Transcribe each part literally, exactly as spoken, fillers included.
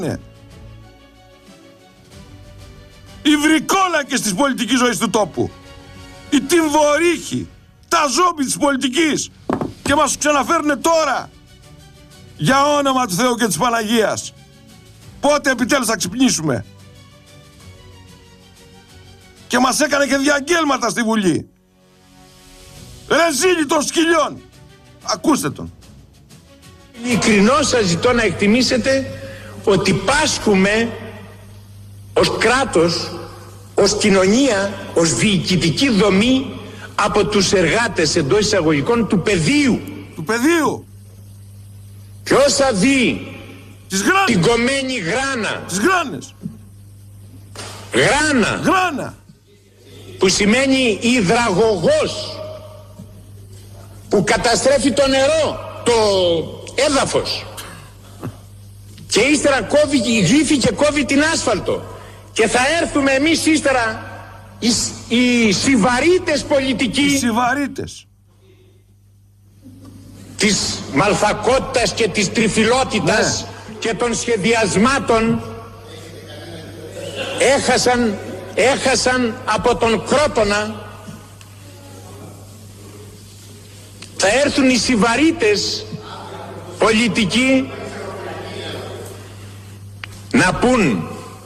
Ναι. Οι βρικόλακες της πολιτικής ζωής του τόπου. Οι τυμβορύχοι. Τα ζόμπι της πολιτικής. Και μας ξαναφέρουνε τώρα. Για όνομα του Θεού και της Παναγίας. Πότε επιτέλους θα ξυπνήσουμε. Και μας έκανε και διαγγέλματα στη Βουλή. Ρε ζήλι των σκυλιών. Ακούστε τον. Ειλικρινώς σας ζητώ να εκτιμήσετε ότι πάσχουμε ως κράτος, ως κοινωνία, ως διοικητική δομή από τους εργάτες εντός εισαγωγικών του πεδίου. Του πεδίου. Ποιος θα δει τις γράνες. Την κομμένη γράνα. Τις γράνες. Γράνα. Γράνα. Που σημαίνει υδραγωγός. Που καταστρέφει το νερό, το έδαφος. Και ύστερα κόβει, γλύφει και κόβει την άσφαλτο. Και θα έρθουμε εμείς ύστερα οι, οι συβαρίτες πολιτικοί. Οι συβαρίτες. Της μαλθακότητας και της τριφυλότητας, ναι, και των σχεδιασμάτων. Έχασαν, έχασαν από τον Κρότονα. Θα έρθουν οι συβαρίτες πολιτικοί να πούν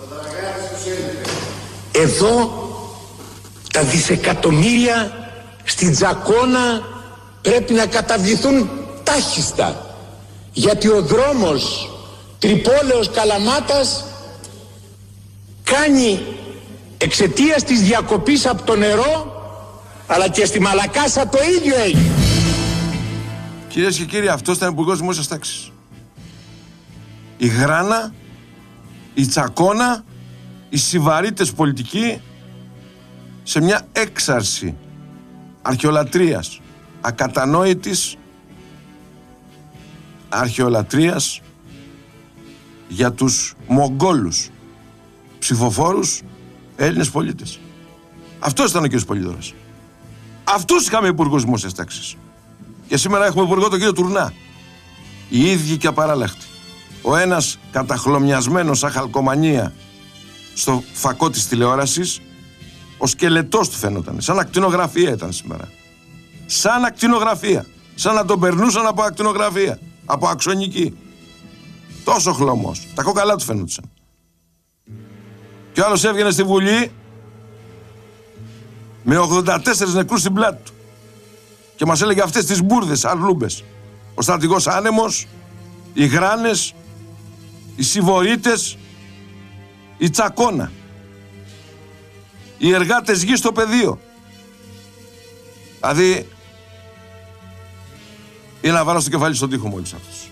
εδώ τα δισεκατομμύρια στην Τζακώνα πρέπει να καταβληθούν τάχιστα, γιατί ο δρόμος Τρυπόλεως Καλαμάτας κάνει εξαιτίας της διακοπής από το νερό, αλλά και στη Μαλακάσα το ίδιο έγινε. Κυρίες και κύριοι, αυτός ήταν υπουργός Δημόσιας Τάξης. Η Γράνα, η Τσακώνα, οι συβαρίτες πολιτικοί σε μια έξαρση αρχαιολατρίας, ακατανόητης αρχαιολατρίας για τους Μογγόλους ψηφοφόρους Έλληνες πολίτες. Αυτός ήταν ο κ. Πολύδωρας. Αυτούς είχαμε υπουργούς Δημόσιας Τάξης. Και σήμερα έχουμε υπουργό τον κύριο Τουρνά. Οι ίδιοι και απαράλλαχτοι. Ο ένας καταχλωμιασμένος σαν χαλκομανία στο φακό της τηλεόρασης, ο σκελετός του φαίνονταν. Σαν ακτινογραφία ήταν σήμερα. Σαν ακτινογραφία. Σαν να τον περνούσαν από ακτινογραφία. Από αξονική. Τόσο χλωμός. Τα κόκαλά του φαίνονταν. Και ο άλλος έβγαινε στη Βουλή με ογδόντα τέσσερις νεκρούς στην πλάτη του. Και μας έλεγε αυτές τις μπουρδες, αρλούμπες. Ο στρατηγός Άνεμος, οι Γράνες, οι Συβορίτες, η Τσακώνα, οι εργάτες γη στο πεδίο. Δηλαδή, είναι να βάλω στο κεφάλι στον τοίχο μόλις αυτός.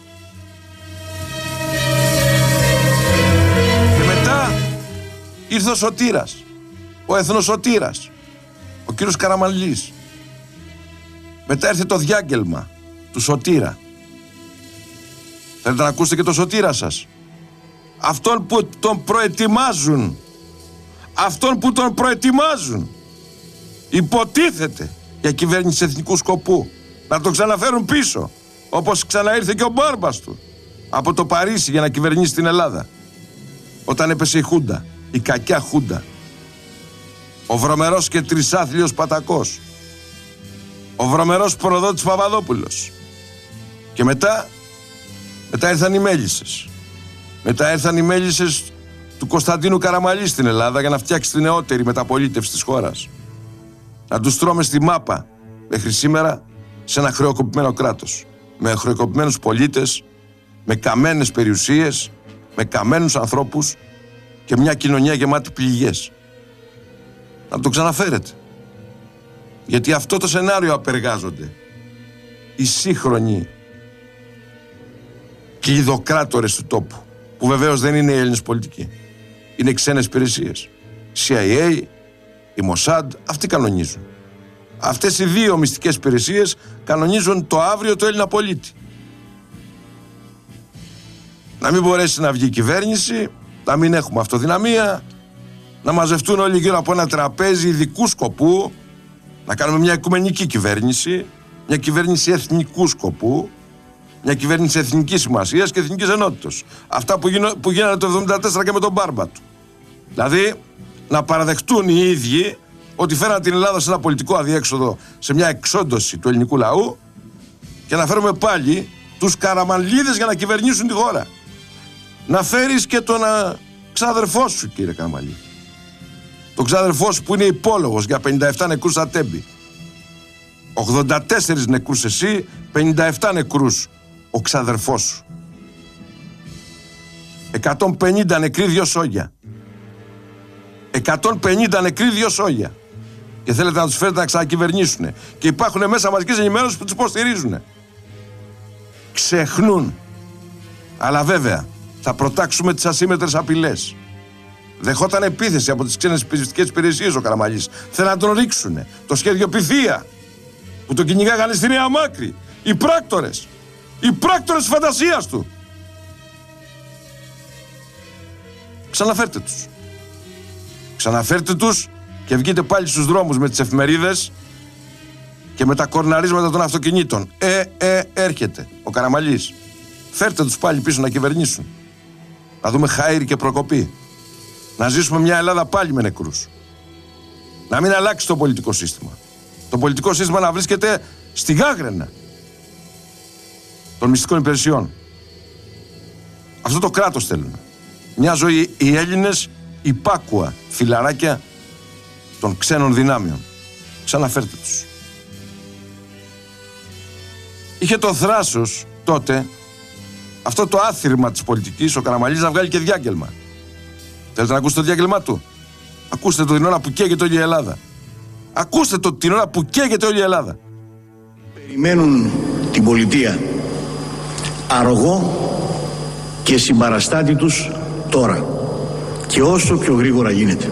Και μετά ήρθε ο Σωτήρας, ο Εθνοσωτήρας, ο κύριος Καραμανλής. Μετά ήρθε το διάγγελμα του Σωτήρα. Θέλετε να ακούσετε και το Σωτήρα σας. Αυτόν που τον προετοιμάζουν. Αυτόν που τον προετοιμάζουν. Υποτίθεται για κυβέρνηση εθνικού σκοπού. Να τον ξαναφέρουν πίσω. Όπως ξαναήρθε και ο μπάρμπας του. Από το Παρίσι για να κυβερνήσει την Ελλάδα. Όταν έπεσε η Χούντα. Η κακιά Χούντα. Ο βρωμερός και τρισάθλιος Πατακός. Ο βρωμερός προδότης Παπαδόπουλος. Και μετά, μετά ήρθαν οι μέλισσες. Μετά ήρθαν οι μέλισσες του Κωνσταντίνου Καραμαλή στην Ελλάδα για να φτιάξει την νεότερη μεταπολίτευση της χώρας. Να τους τρώμε στη μάπα μέχρι σήμερα σε ένα χρεοκοπημένο κράτος. Με χρεοκοπημένους πολίτες, με καμένες περιουσίες, με καμένους ανθρώπους και μια κοινωνία γεμάτη πληγές. Να το ξαναφέρετε. Γιατί αυτό το σενάριο απεργάζονται οι σύγχρονοι κλειδοκράτορες του τόπου, που βεβαίως δεν είναι οι Έλληνες πολιτικοί. Είναι ξένες υπηρεσίες. σι άι έι, η Μοσάντ, αυτοί κανονίζουν. Αυτές οι δύο μυστικές υπηρεσίες κανονίζουν το αύριο του Έλληνα πολίτη. Να μην μπορέσει να βγει η κυβέρνηση, να μην έχουμε αυτοδυναμία, να μαζευτούν όλοι γύρω από ένα τραπέζι ειδικού σκοπού, να κάνουμε μια οικουμενική κυβέρνηση, μια κυβέρνηση εθνικού σκοπού, μια κυβέρνηση εθνικής σημασίας και εθνικής ενότητας. Αυτά που, γίνο, που γίνανε το εβδομήντα τέσσερα και με τον μπάρμπα του. Δηλαδή να παραδεχτούν οι ίδιοι ότι φέραν την Ελλάδα σε ένα πολιτικό αδιέξοδο, σε μια εξόντωση του ελληνικού λαού και να φέρουμε πάλι τους Καραμανλίδες για να κυβερνήσουν τη χώρα. Να φέρεις και τον α, ξάδερφό σου, κύριε Καραμανλή. Τον ξάδερφό σου που είναι υπόλογος για πενήντα επτά νεκρούς στα Τέμπη. ογδόντα τέσσερις νεκρούς εσύ, πενήντα επτά νεκρούς ο ξαδερφός σου. εκατόν πενήντα νεκροί, δύο σόγια. εκατόν πενήντα νεκροί, δύο σόγια. Και θέλετε να τους φέρετε να ξανακυβερνήσουν. Και υπάρχουν μέσα μαζικής ενημέρωσης που τους υποστηρίζουν. Ξεχνούν. Αλλά βέβαια θα προτάξουμε τις ασύμμετρες απειλές. Δεχόταν επίθεση από τις ξένες πιστιστικές υπηρεσίες ο Καραμανλής. Θέλουν να τον ρίξουνε. Το σχέδιο Πυθία που τον κυνηγάγανε στη Νέα Μάκρη. Οι πράκτορες. Οι πράκτορες της φαντασίας του. Ξαναφέρτε τους. Ξαναφέρτε τους και βγείτε πάλι στους δρόμους με τις εφημερίδες και με τα κορναρίσματα των αυτοκινήτων. Ε, ε, έρχεται ο Καραμανλής. Φέρτε τους πάλι πίσω να κυβερνήσουν. Να δούμε χαΐρι και προκοπή. Να ζήσουμε μια Ελλάδα πάλι με νεκρούς. Να μην αλλάξει το πολιτικό σύστημα. Το πολιτικό σύστημα να βρίσκεται στη γάγραινα των μυστικών υπηρεσιών. Αυτό το κράτος θέλουν. Μια ζωή οι Έλληνες υπάκουα φιλαράκια των ξένων δυνάμεων. Ξαναφέρτε τους. Είχε το θράσος τότε, αυτό το άθυρμα της πολιτικής, ο Καραμανλής να βγάλει και διάγγελμα. Θέλετε να ακούσετε το διάγγελμά του? Ακούστε το την ώρα που καίγεται όλη η Ελλάδα. Ακούστε το την ώρα που καίγεται όλη η Ελλάδα. Περιμένουν την πολιτεία αργό και συμπαραστάτη τους τώρα και όσο πιο γρήγορα γίνεται.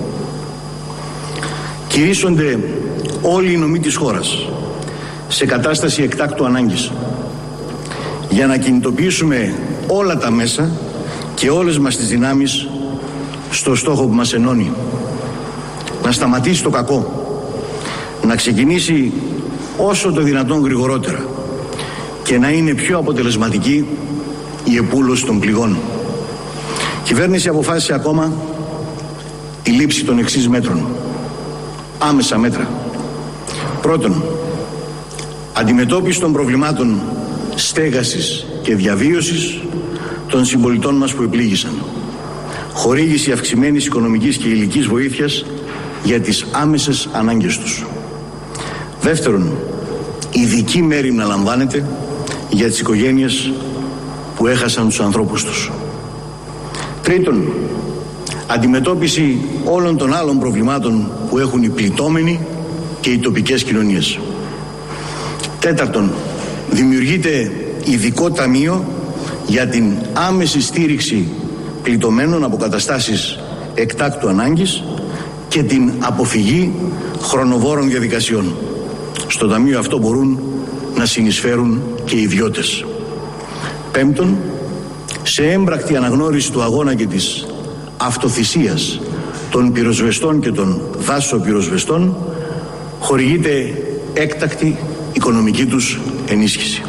Κηρύσσονται όλοι οι νομοί της χώρας σε κατάσταση εκτάκτου ανάγκης για να κινητοποιήσουμε όλα τα μέσα και όλες μας τις δυνάμεις στο στόχο που μας ενώνει. Να σταματήσει το κακό, να ξεκινήσει όσο το δυνατόν γρηγορότερα και να είναι πιο αποτελεσματική η επούλωση των πληγών. Η κυβέρνηση αποφάσισε ακόμα τη λήψη των εξής μέτρων. Άμεσα μέτρα. Πρώτον, αντιμετώπιση των προβλημάτων στέγασης και διαβίωσης των συμπολιτών μας που επλήγησαν. Χορήγηση αυξημένης οικονομικής και υλικής βοήθειας για τις άμεσες ανάγκες τους. Δεύτερον, ειδική μέρη να λαμβάνεται για τις οικογένειες που έχασαν τους ανθρώπους τους. Τρίτον, αντιμετώπιση όλων των άλλων προβλημάτων που έχουν οι πληττόμενοι και οι τοπικές κοινωνίες. Τέταρτον, δημιουργείται ειδικό ταμείο για την άμεση στήριξη πληττωμένων από καταστάσεις εκτάκτου ανάγκης και την αποφυγή χρονοβόρων διαδικασιών. Στο ταμείο αυτό μπορούν να συνεισφέρουν και οι ιδιώτες. Πέμπτον, σε έμπρακτη αναγνώριση του αγώνα και της αυτοθυσίας των πυροσβεστών και των δάσοπυροσβεστών χορηγείται έκτακτη οικονομική τους ενίσχυση.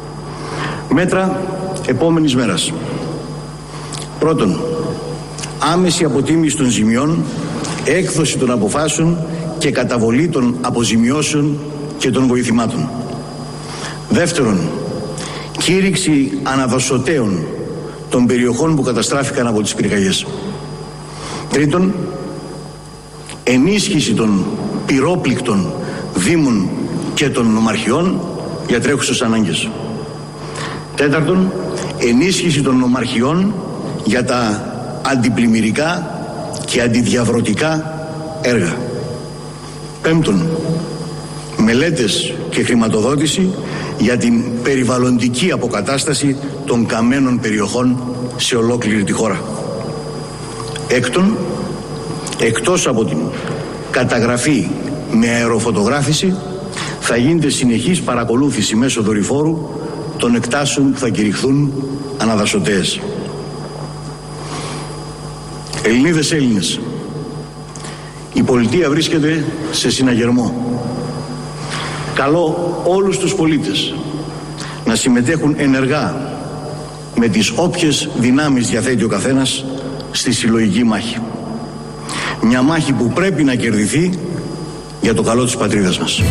Μέτρα επόμενης μέρας. Πρώτον, άμεση αποτίμηση των ζημιών, έκδοση των αποφάσεων και καταβολή των αποζημιώσεων και των βοηθημάτων. Δεύτερον, κήρυξη αναδοσωτέων των περιοχών που καταστράφηκαν από τις πυρκαγιές. Τρίτον, ενίσχυση των πυρόπληκτων δήμων και των νομαρχιών για τρέχουσες ανάγκες. Τέταρτον, ενίσχυση των νομαρχιών για τα αντιπλημμυρικά και αντιδιαβρωτικά έργα. Πέμπτον, μελέτες και χρηματοδότηση για την περιβαλλοντική αποκατάσταση των καμένων περιοχών σε ολόκληρη τη χώρα. Έκτον, εκτός από την καταγραφή με αεροφωτογράφηση, θα γίνεται συνεχής παρακολούθηση μέσω δορυφόρου των εκτάσεων που θα κηρυχθούν αναδασωτέες. Ελληνίδες, Έλληνες, η πολιτεία βρίσκεται σε συναγερμό. Καλώ όλους τους πολίτες να συμμετέχουν ενεργά με τις όποιες δυνάμεις διαθέτει ο καθένας στη συλλογική μάχη. Μια μάχη που πρέπει να κερδιθεί για το καλό της πατρίδας μας.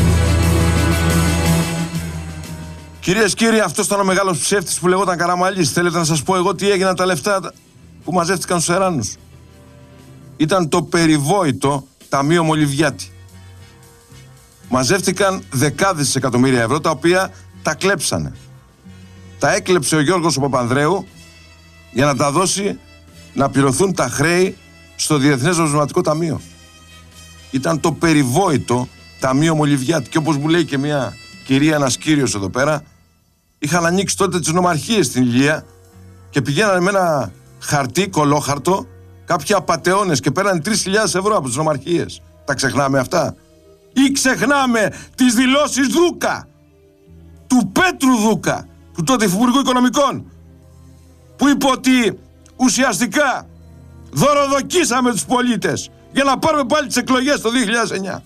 Κυρίες και κύριοι, αυτός ήταν ο μεγάλος ψεύτης που λεγόταν Καραμανλής. Θέλετε να σας πω εγώ τι έγιναν τα λεφτά που μαζεύτηκαν στους Εράνους? Ήταν το περιβόητο Ταμείο Μολυβιάτη. Μαζεύτηκαν δεκάδες εκατομμύρια ευρώ, τα οποία τα κλέψανε. Τα έκλεψε ο Γιώργος ο Παπανδρέου για να τα δώσει να πληρωθούν τα χρέη στο Διεθνές Νομισματικό Ταμείο. Ήταν το περιβόητο Ταμείο Μολυβιάτη. Και όπως μου λέει και μια κυρία, ένας κύριος εδώ πέρα, είχαν ανοίξει τότε τις νομαρχίες στην Ηλία και πηγαίνανε με ένα χαρτί, κολόχαρτο, κάποιοι απατεώνες και πέρανε τρεις χιλιάδες ευρώ από τις νομαρχίες. Τα ξεχνάμε αυτά? Ή ξεχνάμε τις δηλώσεις Δούκα, του Πέτρου Δούκα, του τότε Υπουργού Οικονομικών, που είπε ότι ουσιαστικά δωροδοκίσαμε τους πολίτες για να πάρουμε πάλι τις εκλογές το δύο χιλιάδες εννιά.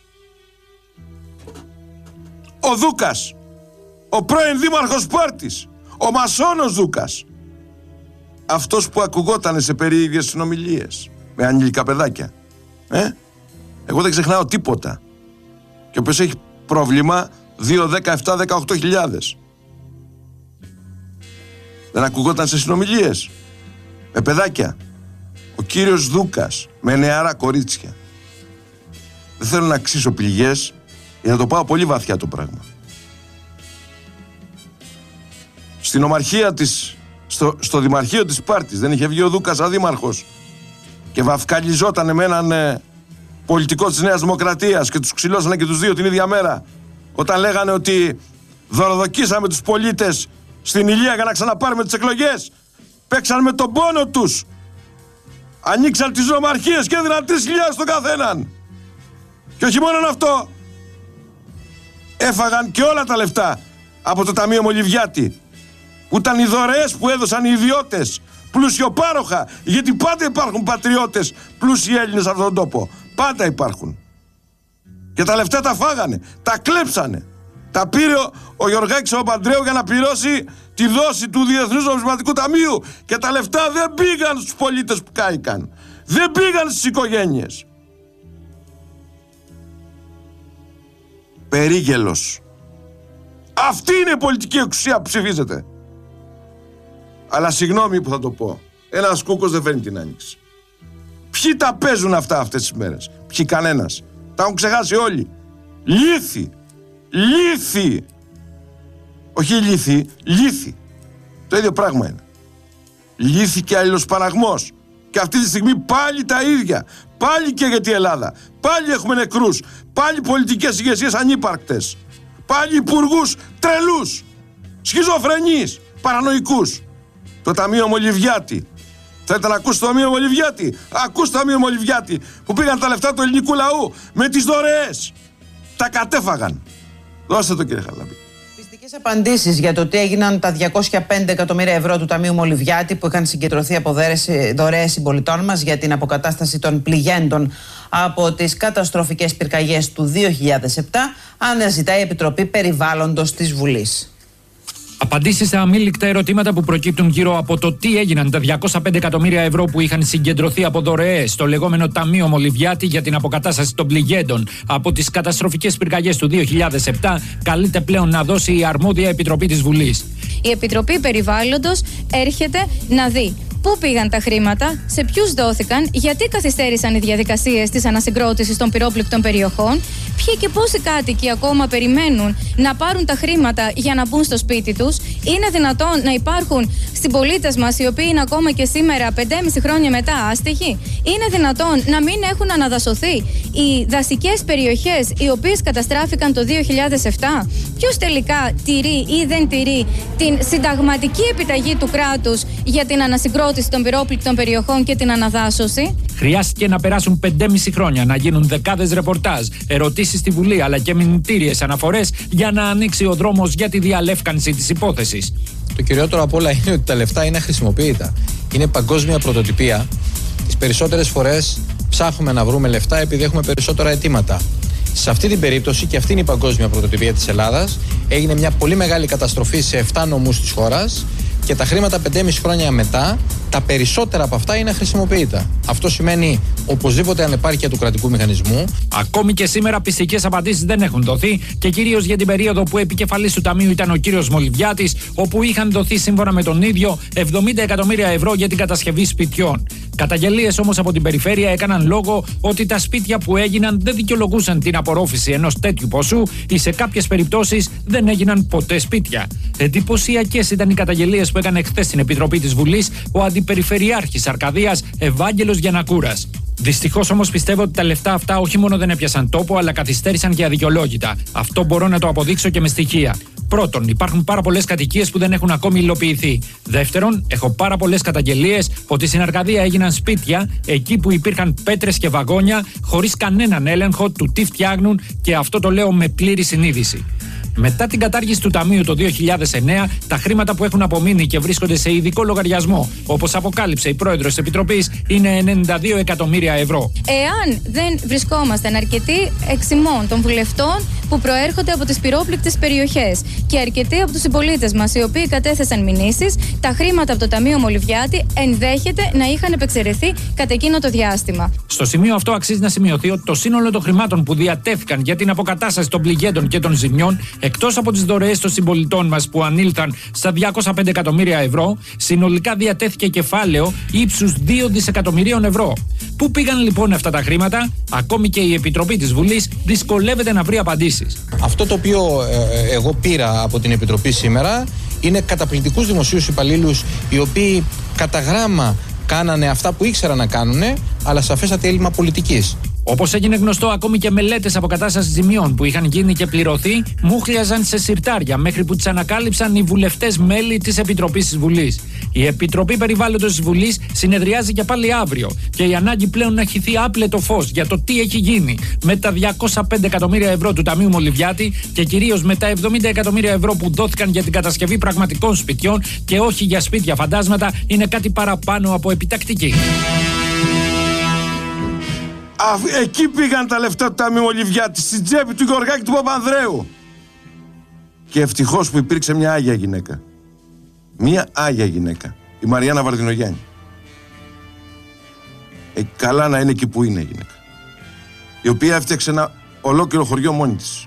Ο Δούκας, ο πρώην δήμαρχος Σπάρτης, ο μασόνος Δούκας, αυτός που ακουγόταν σε περίεργες συνομιλίες με ανήλικα παιδάκια. Ε? Εγώ δεν ξεχνάω τίποτα. Και ο οποίος έχει πρόβλημα δύο, δέκα, επτά, δεκαοκτώ χιλιάδες. Δεν ακουγόταν σε συνομιλίες με παιδάκια. Ο κύριος Δούκας με νεαρά κορίτσια. Δεν θέλω να αξίσω πληγές για να το πάω πολύ βαθιά το πράγμα. Στην ομαρχία της, στο, στο δημαρχείο της Σπάρτης δεν είχε βγει ο Δούκας αδήμαρχος και βαφκαλιζότανε με έναν ε, πολιτικό της Νέας Δημοκρατίας και τους ξυλώσανε και τους δύο την ίδια μέρα, όταν λέγανε ότι δωροδοκίσαμε τους πολίτες στην Ηλία για να ξαναπάρουμε τις εκλογές. Παίξαν με τον πόνο τους, ανοίξαν τις νομαρχίες και έδιναν τρεις χιλιάδες στον καθέναν. Και όχι μόνο αυτό, έφαγαν και όλα τα λεφτά από το Ταμείο Μολυβιάτη, που ήταν οι δωρεές που έδωσαν οι ιδιώτες πλουσιοπάροχα, γιατί πάντα υπάρχουν πατριώτες πλούσιοι Έλληνες σε αυτόν τον τόπο. Πάντα υπάρχουν. Και τα λεφτά τα φάγανε, τα κλέψανε. Τα πήρε ο, ο Γιωργάκης ο Παπανδρέου για να πληρώσει τη δόση του Διεθνούς Νομισματικού Ταμείου. Και τα λεφτά δεν πήγαν στους πολίτες που κάηκαν. Δεν πήγαν στις οικογένειες. Περίγελος. Αυτή είναι η πολιτική εξουσία που ψηφίζεται. Αλλά συγγνώμη που θα το πω, ένας κούκος δεν φέρνει την άνοιξη. Ποιοι τα παίζουν αυτά αυτές τις μέρες? Ποιοι? Κανένας. Τα έχουν ξεχάσει όλοι. Λύθη. Λύθη. Όχι λύθη, λύθη. Το ίδιο πράγμα είναι. Λύθη και αλληλοσπαραγμός. Και αυτή τη στιγμή πάλι τα ίδια. Πάλι και για την Ελλάδα. Πάλι έχουμε νεκρούς. Πάλι πολιτικές ηγεσίες ανύπαρκτες. Πάλι υπουργούς τρελούς. Σχιζοφρενείς. Παρανοϊκούς. Το Ταμείο Μολυβιάτη. Θέλετε να ακούσετε το Ταμείο Μολυβιάτη? Ακούστε το Ταμείο Μολυβιάτη, που πήγαν τα λεφτά του ελληνικού λαού με τις δωρεές. Τα κατέφαγαν. Δώστε το, κύριε Χαραλάμπη. Πιστικές απαντήσεις για το τι έγιναν τα διακόσια πέντε εκατομμύρια ευρώ του Ταμείου Μολυβιάτη που είχαν συγκεντρωθεί από δωρεές συμπολιτών μας για την αποκατάσταση των πληγέντων από τις καταστροφικές πυρκαγιές του δύο χιλιάδες επτά, αναζητάει η Επιτροπή Περιβάλλοντος της Βουλής. Απαντήσεις σε αμήλικτα ερωτήματα που προκύπτουν γύρω από το τι έγιναν τα διακόσια πέντε εκατομμύρια ευρώ που είχαν συγκεντρωθεί από δωρεές στο λεγόμενο Ταμείο Μολυβιάτη για την αποκατάσταση των πληγέντων από τις καταστροφικές πυρκαγιές του δύο χιλιάδες επτά, καλείται πλέον να δώσει η αρμόδια Επιτροπή της Βουλής. Η Επιτροπή Περιβάλλοντος έρχεται να δει πού πήγαν τα χρήματα, σε ποιους δόθηκαν, γιατί καθυστέρησαν οι διαδικασίες της ανασυγκρότησης των πυρόπληκτων περιοχών, ποιοι και πόσοι κάτοικοι ακόμα περιμένουν να πάρουν τα χρήματα για να μπουν στο σπίτι τους. Είναι δυνατόν να υπάρχουν συμπολίτες μας οι οποίοι είναι ακόμα και σήμερα, πεντέμισι χρόνια μετά, άστεγοι? Είναι δυνατόν να μην έχουν αναδασωθεί οι δασικές περιοχές οι οποίες καταστράφηκαν το δύο χιλιάδες επτά? Ποιος τελικά τηρεί ή δεν τηρεί την συνταγματική επιταγή του κράτους για την ανασυγκρότηση των πυρόπληκτων περιοχών και την αναδάσωση? Χρειάστηκε να περάσουν πεντέμισι χρόνια, να γίνουν δεκάδες ρεπορτάζ, ερωτήσεις στη Βουλή αλλά και μηνυτήριες αναφορές για να ανοίξει ο δρόμος για τη διαλεύκανση της υπόθεσης. Το κυριότερο απ' όλα είναι ότι τα λεφτά είναι αχρησιμοποιητά. Είναι παγκόσμια πρωτοτυπία. Τις περισσότερες φορές ψάχνουμε να βρούμε λεφτά επειδή έχουμε περισσότερα αιτήματα. Σε αυτή την περίπτωση, και αυτή είναι η παγκόσμια πρωτοτυπία της Ελλάδας, έγινε μια πολύ μεγάλη καταστροφή σε επτά νομούς της χώρας και τα χρήματα πεντέμισι χρόνια μετά, τα περισσότερα από αυτά είναι αχρησιμοποιητά. Αυτό σημαίνει οπωσδήποτε ανεπάρκεια του κρατικού μηχανισμού. Ακόμη και σήμερα πιστικές απαντήσεις δεν έχουν δοθεί και κυρίως για την περίοδο που επικεφαλής του Ταμείου ήταν ο κύριος Μολυβιάτης, όπου είχαν δοθεί σύμφωνα με τον ίδιο εβδομήντα εκατομμύρια ευρώ για την κατασκευή σπιτιών. Καταγγελίες όμως από την περιφέρεια έκαναν λόγο ότι τα σπίτια που έγιναν δεν δικαιολογούσαν την απορρόφηση ενός τέτοιου ποσού ή σε κάποιες περιπτώσεις δεν έγιναν ποτέ σπίτια. Εντυπωσιακές ήταν οι καταγγελίες που έκανε χθες στην Επιτροπή της Βουλής ο Αντιπεριφερειάρχης Αρκαδίας Ευάγγελος Γιαννακούρας. Δυστυχώς όμως πιστεύω ότι τα λεφτά αυτά όχι μόνο δεν έπιασαν τόπο, αλλά καθυστέρησαν και αδικαιολόγητα. Αυτό μπορώ να το αποδείξω και με στοιχεία. Πρώτον, υπάρχουν πάρα πολλές κατοικίες που δεν έχουν ακόμη υλοποιηθεί. Δεύτερον, έχω πάρα πολλές καταγγελίες ότι στην Αρκαδία έγιναν σπίτια εκεί που υπήρχαν πέτρες και βαγόνια χωρίς κανέναν έλεγχο του τι φτιάχνουν, και αυτό το λέω με πλήρη συνείδηση. Μετά την κατάργηση του Ταμείου το δύο χιλιάδες εννέα, τα χρήματα που έχουν απομείνει και βρίσκονται σε ειδικό λογαριασμό, όπως αποκάλυψε η πρόεδρος της Επιτροπής, είναι ενενήντα δύο εκατομμύρια ευρώ. Εάν δεν βρισκόμασταν αρκετοί εξημών των βουλευτών που προέρχονται από τις πυρόπληκτες περιοχές και αρκετοί από τους συμπολίτες μας οι οποίοι κατέθεσαν μηνύσεις, τα χρήματα από το Ταμείο Μολυβιάτη ενδέχεται να είχαν επεξαιρεθεί κατά εκείνο το διάστημα. Στο σημείο αυτό αξίζει να σημειωθεί ότι το σύνολο των χρημάτων που διατέθηκαν για την αποκατάσταση των πληγέντων και των ζημιών, εκτός από τις δωρεές των συμπολιτών μας που ανήλθαν στα διακόσια πέντε εκατομμύρια ευρώ, συνολικά διατέθηκε κεφάλαιο ύψους δύο δισεκατομμυρίων ευρώ. Πού πήγαν λοιπόν αυτά τα χρήματα? Ακόμη και η Επιτροπή της Βουλής δυσκολεύεται να βρει απαντήσεις. Αυτό το οποίο ε, εγώ πήρα από την Επιτροπή σήμερα είναι καταπληκτικούς δημοσίους υπαλλήλους, οι οποίοι κατά γράμμα κάνανε αυτά που ήξεραν να κάνουν, αλλά σαφέστατα έλλειμμα πολιτικής. Όπως έγινε γνωστό, ακόμη και μελέτες αποκατάστασης ζημιών που είχαν γίνει και πληρωθεί μούχλιαζαν σε συρτάρια μέχρι που τις ανακάλυψαν οι βουλευτές μέλη της Επιτροπής της Βουλής. Η Επιτροπή Περιβάλλοντος της Βουλής συνεδριάζει και πάλι αύριο και η ανάγκη πλέον να χυθεί άπλετο φως για το τι έχει γίνει με τα διακόσια πέντε εκατομμύρια ευρώ του Ταμείου Μολυβιάτη και κυρίως με τα εβδομήντα εκατομμύρια ευρώ που δόθηκαν για την κατασκευή πραγματικών σπιτιών και όχι για σπίτια φαντάσματα, είναι κάτι παραπάνω από επιτακτική. Α, εκεί πήγαν τα λεφτά του Ταμείου Μολυβιάτη, στην τσέπη του Γεωργάκη του Παπανδρέου. Και ευτυχώς που υπήρξε μια άγια γυναίκα. Μια άγια γυναίκα. Η Μαριάννα Βαρδινογιάννη. Ε, καλά να είναι εκεί που είναι η γυναίκα. Η οποία έφτιαξε ένα ολόκληρο χωριό μόνη της.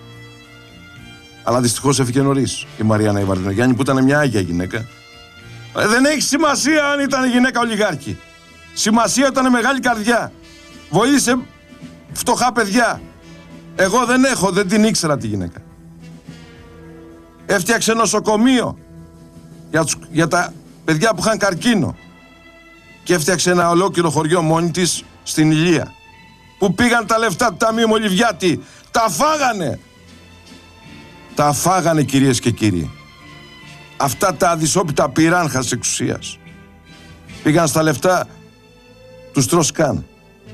Αλλά δυστυχώς έφυγε νωρίς η Μαριάννα η Βαρδινογιάννη, που ήταν μια άγια γυναίκα. Ε, δεν έχει σημασία αν ήταν γυναίκα ολιγάρχη. Σημασία ήταν μεγάλη καρδιά. Βοήθησε φτωχά παιδιά. Εγώ δεν έχω, δεν την ήξερα τη γυναίκα. Έφτιαξε νοσοκομείο για, τους, για τα παιδιά που είχαν καρκίνο. Και έφτιαξε ένα ολόκληρο χωριό μόνη της στην Ηλία. Πού πήγαν τα λεφτά του Ταμείου Μολυβιάτη? Τα φάγανε. Τα φάγανε, κυρίες και κύριοι. Αυτά τα αδυσόπιτα πυράνχα της εξουσίας. Πήγαν στα λεφτά του Στροσκάν.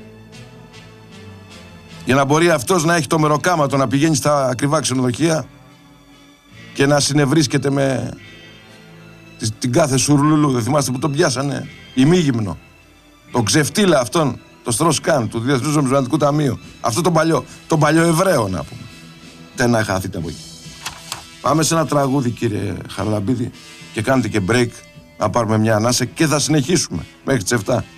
Για να μπορεί αυτός να έχει το μεροκάματο να πηγαίνει στα ακριβά ξενοδοχεία και να συνευρίσκεται με την κάθε σουρλουλού. Δεν θυμάστε που τον πιάσανε? Ημίγυμνο. Το ξεφτύλα αυτόν, το Στροσκάν του Διεθνούς Νομισματικού Ταμείου. Αυτό τον παλιό, τον παλιό Εβραίο, να πούμε. Δεν να χαθείτε από εκεί. Πάμε σε ένα τραγούδι, κύριε Χαραλαμπίδη, και κάνετε και break να πάρουμε μια ανάσα και θα συνεχίσουμε μέχρι τις εφτά.